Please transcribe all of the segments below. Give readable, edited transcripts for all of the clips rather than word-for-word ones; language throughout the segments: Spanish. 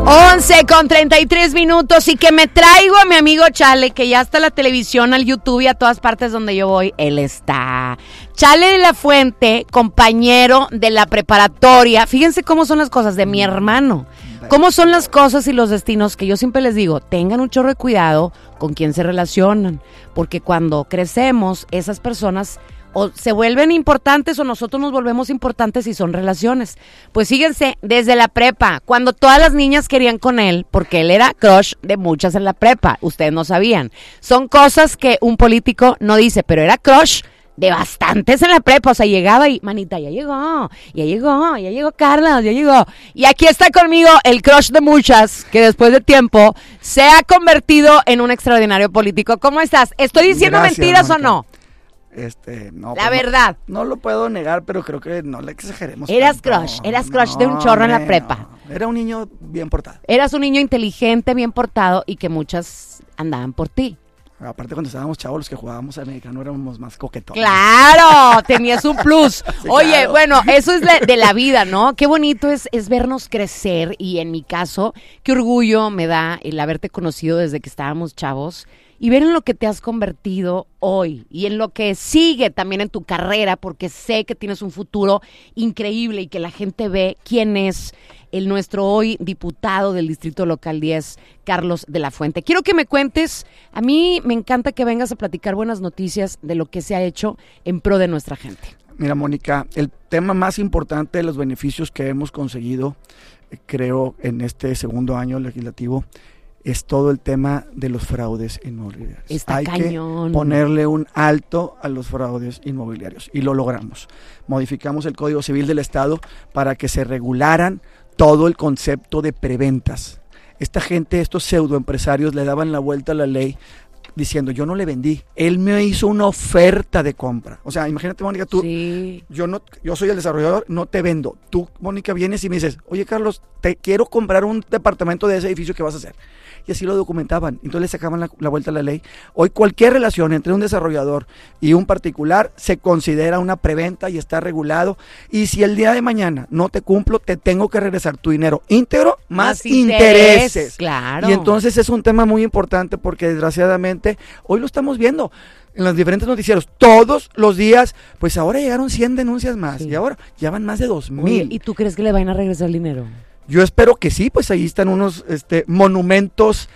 11:33 y que me traigo a mi amigo Chale, que ya está en la televisión, al YouTube y a todas partes donde yo voy, él está. Chale de la Fuente, compañero de la preparatoria. Fíjense cómo son las cosas de mi hermano. Cómo son las cosas y los destinos, que yo siempre les digo, tengan un chorro de cuidado con quién se relacionan, porque cuando crecemos, esas personas o se vuelven importantes o nosotros nos volvemos importantes y son relaciones. Pues fíjense, desde la prepa, cuando todas las niñas querían con él, porque él era crush de muchas en la prepa, ustedes no sabían. Son cosas que un político no dice, pero era crush de bastantes en la prepa, o sea, llegaba y, manita, ya llegó Carlos, ya llegó. Y aquí está conmigo el crush de muchas, que después de tiempo se ha convertido en un extraordinario político. ¿Cómo estás? ¿Estoy diciendo Gracias, mentiras, Mónica, o no? No. La verdad. No lo puedo negar, pero creo que no le exageremos. Eras crush de un chorro en la prepa. No. Era un niño bien portado. Eras un niño inteligente, bien portado y que muchas andaban por ti. Aparte, cuando estábamos chavos, los que jugábamos americano éramos más coquetones. ¡Claro! Tenías un plus. Sí, Oye, claro. Bueno, eso es de la vida, ¿no? Qué bonito es vernos crecer y en mi caso, qué orgullo me da el haberte conocido desde que estábamos chavos y ver en lo que te has convertido hoy y en lo que sigue también en tu carrera, porque sé que tienes un futuro increíble y que la gente ve quién es el nuestro hoy diputado del Distrito Local 10, Carlos de la Fuente. Quiero que me cuentes, a mí me encanta que vengas a platicar buenas noticias de lo que se ha hecho en pro de nuestra gente. Mira, Mónica, el tema más importante de los beneficios que hemos conseguido, creo, en este segundo año legislativo, es todo el tema de los fraudes inmobiliarios. Hay cañón. Que ponerle un alto a los fraudes inmobiliarios y lo logramos. Modificamos el Código Civil del Estado para que se regularan todo el concepto de preventas. Esta gente, estos pseudoempresarios le daban la vuelta a la ley diciendo, yo no le vendí, él me hizo una oferta de compra. O sea, imagínate, Mónica, tú, sí. yo soy el desarrollador, no te vendo. Tú, Mónica, vienes y me dices, oye, Carlos, te quiero comprar un departamento de ese edificio, ¿qué vas a hacer? Y así lo documentaban, entonces le sacaban la vuelta a la ley. Hoy cualquier relación entre un desarrollador y un particular se considera una preventa y está regulado, y si el día de mañana no te cumplo, te tengo que regresar tu dinero íntegro más intereses. Claro. Y entonces es un tema muy importante porque desgraciadamente hoy lo estamos viendo en los diferentes noticieros, todos los días, pues ahora llegaron 100 denuncias más, sí. Y ahora ya van más de 2,000. ¿Y tú crees que le van a regresar el dinero? Yo espero que sí, pues ahí están unos monumentos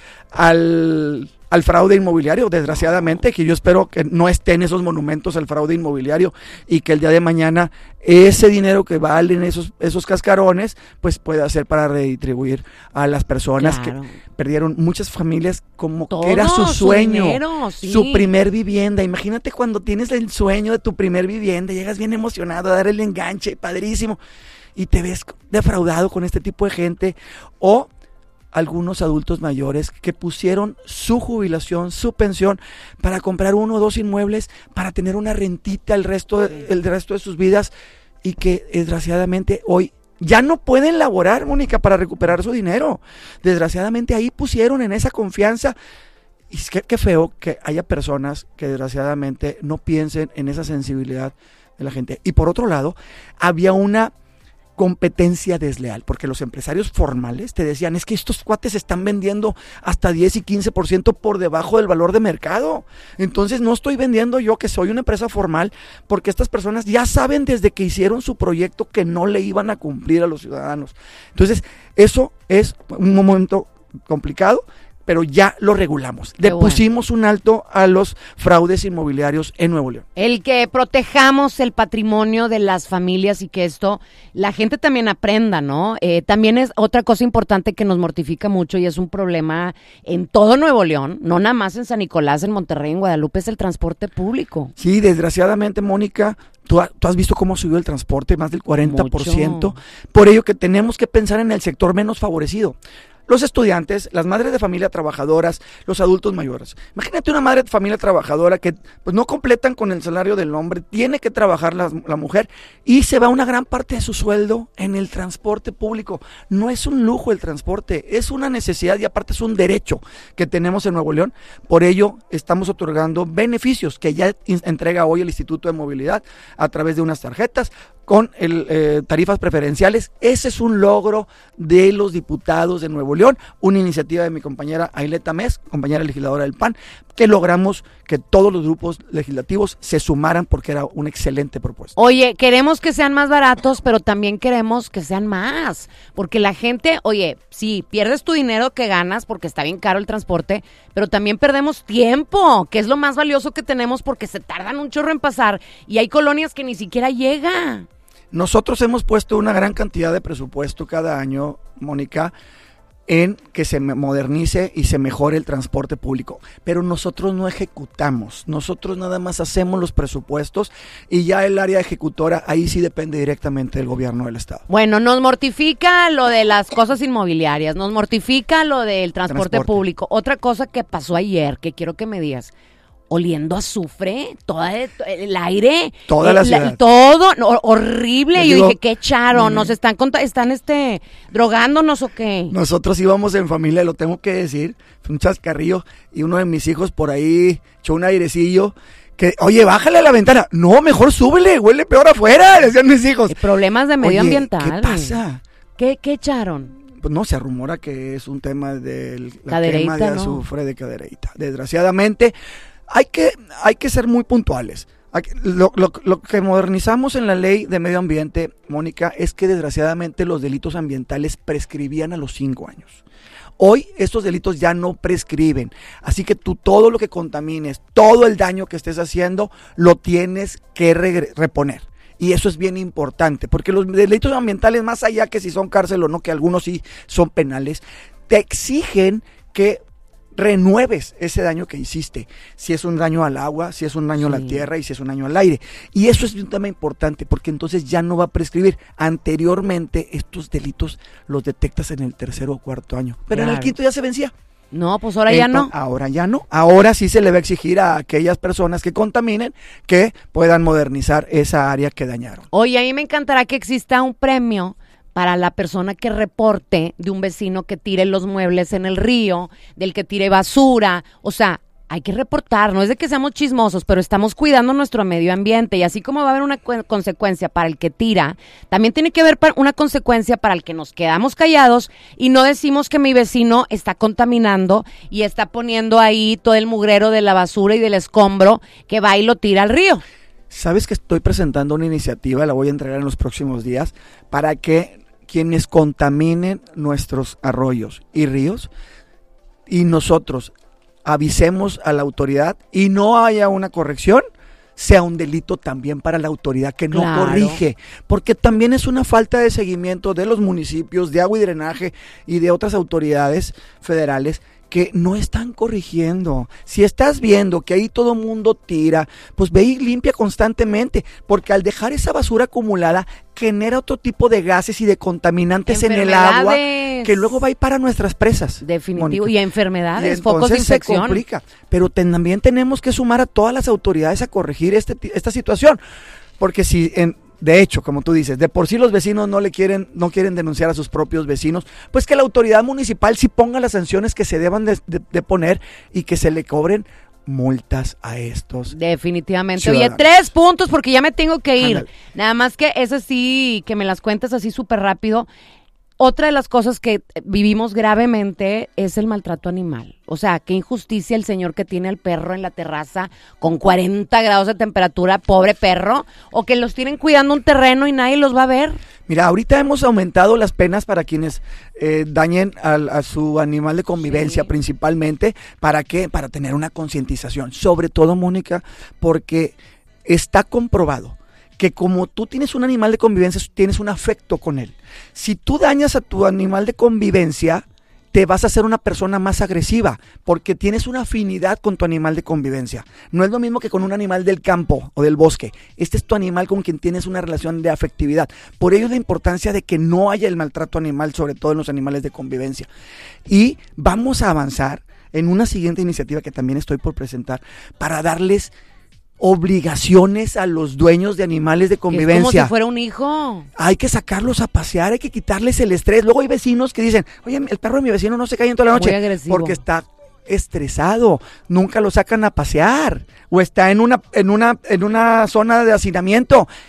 al fraude inmobiliario, desgraciadamente, que yo espero que no estén esos monumentos al fraude inmobiliario y que el día de mañana ese dinero que valen esos cascarones, pues pueda ser para redistribuir a las personas, claro, que perdieron, muchas familias, como que era su sueño, su dinero, sí. Su primer vivienda. Imagínate cuando tienes el sueño de tu primer vivienda, llegas bien emocionado a dar el enganche, padrísimo, y te ves defraudado con este tipo de gente, o algunos adultos mayores que pusieron su jubilación, su pensión para comprar 1 o 2 inmuebles para tener una rentita el resto de sus vidas, y que desgraciadamente hoy ya no pueden laborar, Mónica, para recuperar su dinero. Desgraciadamente ahí pusieron en esa confianza. Y es que qué feo que haya personas que desgraciadamente no piensen en esa sensibilidad de la gente. Y por otro lado, había una competencia desleal, porque los empresarios formales te decían, es que estos cuates están vendiendo hasta 10 y 15% por debajo del valor de mercado, entonces no estoy vendiendo yo, que soy una empresa formal, porque estas personas ya saben desde que hicieron su proyecto que no le iban a cumplir a los ciudadanos. Entonces eso es un momento complicado, pero ya lo regulamos. Le pusimos un alto a los fraudes inmobiliarios en Nuevo León. El que protejamos el patrimonio de las familias y que esto, la gente también aprenda, ¿no? También es otra cosa importante que nos mortifica mucho y es un problema en todo Nuevo León, no nada más en San Nicolás, en Monterrey, en Guadalupe, es el transporte público. Sí, desgraciadamente, Mónica, tú has visto cómo subió el transporte, más del 40%. Mucho. Por ello que tenemos que pensar en el sector menos favorecido. Los estudiantes, las madres de familia trabajadoras, los adultos mayores. Imagínate una madre de familia trabajadora que pues no completan con el salario del hombre, tiene que trabajar la mujer y se va una gran parte de su sueldo en el transporte público. No es un lujo el transporte, es una necesidad y aparte es un derecho que tenemos en Nuevo León. Por ello estamos otorgando beneficios que ya entrega hoy el Instituto de Movilidad a través de unas tarjetas con tarifas preferenciales. Ese es un logro de los diputados de Nuevo León, una iniciativa de mi compañera Aileta Mes, compañera legisladora del PAN, que logramos que todos los grupos legislativos se sumaran porque era una excelente propuesta. Oye, queremos que sean más baratos, pero también queremos que sean más, porque la gente, oye, sí, pierdes tu dinero que ganas porque está bien caro el transporte, pero también perdemos tiempo, que es lo más valioso que tenemos porque se tardan un chorro en pasar y hay colonias que ni siquiera llega. Nosotros hemos puesto una gran cantidad de presupuesto cada año, Mónica, en que se modernice y se mejore el transporte público, pero nosotros no ejecutamos, nosotros nada más hacemos los presupuestos y ya el área ejecutora ahí sí depende directamente del gobierno del estado. Bueno, nos mortifica lo de las cosas inmobiliarias, nos mortifica lo del transporte público. Otra cosa que pasó ayer, que quiero que me digas, oliendo a azufre, todo el aire, toda la ciudad. Todo, horrible. Yo dije, ¿qué echaron? ¿Nos están drogándonos o qué? Nosotros íbamos en familia, lo tengo que decir, fue un chascarrillo y uno de mis hijos por ahí echó un airecillo. Que, oye, bájale a la ventana. No, mejor súbele, huele peor afuera, decían mis hijos. Problemas de medioambiental. ¿Qué pasa? ¿Qué echaron? Pues no, se rumora que es un tema de la cadereita, quema de azufre de cadereita. Desgraciadamente, hay que ser muy puntuales. Lo que modernizamos en la ley de medio ambiente, Mónica, es que desgraciadamente los delitos ambientales prescribían a los 5 años. Hoy estos delitos ya no prescriben, así que tú todo lo que contamines, todo el daño que estés haciendo, lo tienes que reponer. Y eso es bien importante, porque los delitos ambientales, más allá que si son cárcel o no, que algunos sí son penales, te exigen que renueves ese daño que hiciste, si es un daño al agua, si es un daño a la tierra y si es un daño al aire. Y eso es un tema importante porque entonces ya no va a prescribir. Anteriormente estos delitos los detectas en el 3er o 4.º año, pero en el 5.º ya se vencía. No, pues ahora ya no. Ahora ya no. Ahora sí se le va a exigir a aquellas personas que contaminen que puedan modernizar esa área que dañaron. Oye, a mí me encantará que exista un premio para la persona que reporte de un vecino que tire los muebles en el río, del que tire basura. O sea, hay que reportar, no es de que seamos chismosos, pero estamos cuidando nuestro medio ambiente y así como va a haber una consecuencia para el que tira, también tiene que haber una consecuencia para el que nos quedamos callados y no decimos que mi vecino está contaminando y está poniendo ahí todo el mugrero de la basura y del escombro que va y lo tira al río. ¿Sabes que estoy presentando una iniciativa, la voy a entregar en los próximos días, para que quienes contaminen nuestros arroyos y ríos y nosotros avisemos a la autoridad y no haya una corrección, sea un delito también para la autoridad que no corrige, porque también es una falta de seguimiento de los municipios, de agua y drenaje y de otras autoridades federales que no están corrigiendo. Si estás viendo que ahí todo mundo tira, pues ve y limpia constantemente, porque al dejar esa basura acumulada genera otro tipo de gases y de contaminantes en el agua que luego va a ir para nuestras presas. Definitivo, Mónica. Y enfermedades, y focos de infección. Se complica, pero también tenemos que sumar a todas las autoridades a corregir esta situación, porque si de hecho, como tú dices, de por sí los vecinos no quieren denunciar a sus propios vecinos, pues que la autoridad municipal sí ponga las sanciones que se deban de poner y que se le cobren multas a estos. Definitivamente. Ciudadanos. Oye, 3 puntos porque ya me tengo que ir. Ándale. Nada más que eso sí, que me las cuentes así súper rápido. Otra de las cosas que vivimos gravemente es el maltrato animal. O sea, qué injusticia el señor que tiene al perro en la terraza con 40 grados de temperatura, pobre perro, o que los tienen cuidando un terreno y nadie los va a ver. Mira, ahorita hemos aumentado las penas para quienes dañen a su animal de convivencia, principalmente. ¿Para qué? Para tener una concientización. Sobre todo, Mónica, porque está comprobado que como tú tienes un animal de convivencia, tienes un afecto con él. Si tú dañas a tu animal de convivencia, te vas a hacer una persona más agresiva, porque tienes una afinidad con tu animal de convivencia. No es lo mismo que con un animal del campo o del bosque. Este es tu animal con quien tienes una relación de afectividad. Por ello la importancia de que no haya el maltrato animal, sobre todo en los animales de convivencia. Y vamos a avanzar en una siguiente iniciativa que también estoy por presentar, para darles obligaciones a los dueños de animales de convivencia. Es como si fuera un hijo. Hay que sacarlos a pasear, hay que quitarles el estrés. Luego hay vecinos que dicen, oye, el perro de mi vecino no se cae en toda la noche. Muy agresivo. Porque está estresado, nunca lo sacan a pasear, o está en una zona de hacinamiento.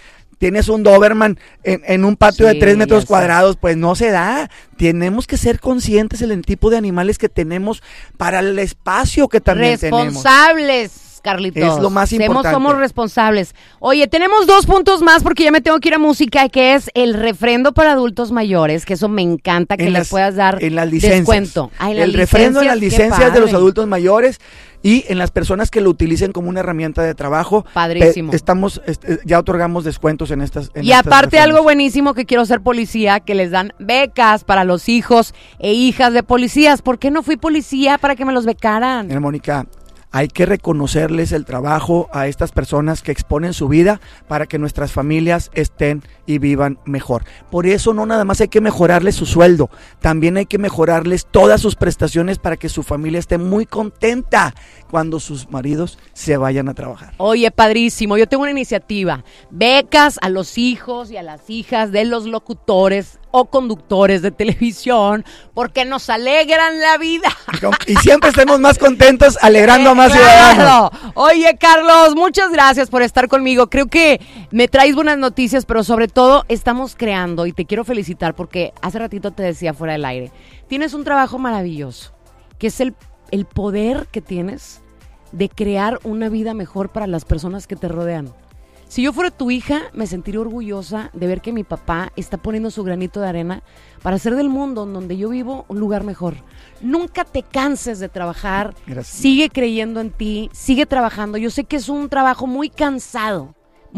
tienes un Doberman en un patio de 3 metros cuadrados, pues no se da. Tenemos que ser conscientes del tipo de animales que tenemos para el espacio que también tenemos. Responsables. Carlitos, es lo más importante. Somos responsables. Oye, tenemos 2 puntos más porque ya me tengo que ir a música, que es el refrendo para adultos mayores, que eso me encanta que les puedas dar en las licencias. Descuento. El refrendo en las licencias de los adultos mayores y en las personas que lo utilicen como una herramienta de trabajo. Padrísimo. Ya otorgamos descuentos en estas. Y aparte algo buenísimo que quiero ser policía, que les dan becas para los hijos e hijas de policías. ¿Por qué no fui policía para que me los becaran? Mónica, hay que reconocerles el trabajo a estas personas que exponen su vida para que nuestras familias estén y vivan mejor. Por eso no nada más hay que mejorarles su sueldo, también hay que mejorarles todas sus prestaciones para que su familia esté muy contenta cuando sus maridos se vayan a trabajar. Oye, padrísimo, yo tengo una iniciativa, becas a los hijos y a las hijas de los locutores o conductores de televisión, porque nos alegran la vida. Y siempre estemos más contentos alegrando a más ciudadanos. Oye, Carlos, muchas gracias por estar conmigo. Creo que me traes buenas noticias, pero sobre todo estamos creando, y te quiero felicitar porque hace ratito te decía fuera del aire, tienes un trabajo maravilloso, que es el poder que tienes de crear una vida mejor para las personas que te rodean. Si yo fuera tu hija, me sentiría orgullosa de ver que mi papá está poniendo su granito de arena para hacer del mundo en donde yo vivo un lugar mejor. Nunca te canses de trabajar. Gracias. Sigue creyendo en ti, sigue trabajando. Yo sé que es un trabajo muy cansado,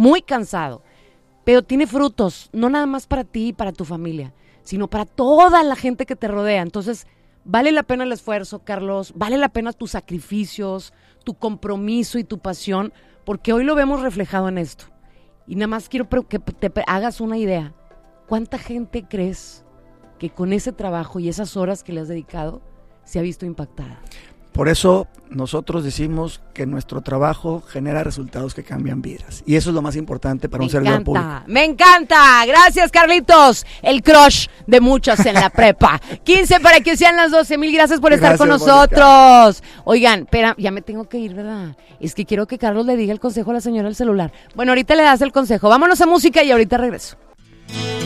pero tiene frutos, no nada más para ti y para tu familia, sino para toda la gente que te rodea. Entonces, vale la pena el esfuerzo, Carlos, vale la pena tus sacrificios, tu compromiso y tu pasión, porque hoy lo vemos reflejado en esto. Y nada más quiero que te hagas una idea. ¿Cuánta gente crees que con ese trabajo y esas horas que le has dedicado se ha visto impactada? Por eso nosotros decimos que nuestro trabajo genera resultados que cambian vidas. Y eso es lo más importante para un servidor público. Me encanta. Gracias, Carlitos. El crush de muchos en la prepa. 15 para que sean las 12. Mil gracias por estar con nosotros. Mónica. Oigan, espera, ya me tengo que ir, ¿verdad? Es que quiero que Carlos le diga el consejo a la señora del celular. Bueno, ahorita le das el consejo. Vámonos a música y ahorita regreso.